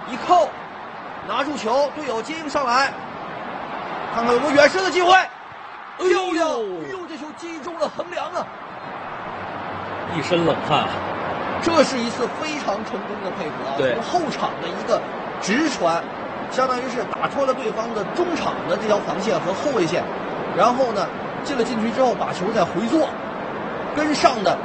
一扣，拿住球，队友接应上来，看看有没有远射的机会。哎呦呦，这球击中了横梁啊！ 一身冷汗。 这是一次非常成功的配合啊！ 对， 从后场的一个直传，相当于是打脱了对方的中场的这条防线和后卫线，然后呢进了禁区之后把球再回做，跟上的